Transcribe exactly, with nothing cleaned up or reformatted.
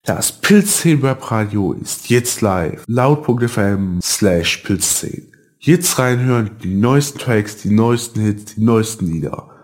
Das Pilzszenen Webradio ist jetzt live. Laut.fm slash Pilzszenen. Jetzt reinhören, die neuesten Tracks, die neuesten Hits, die neuesten Lieder.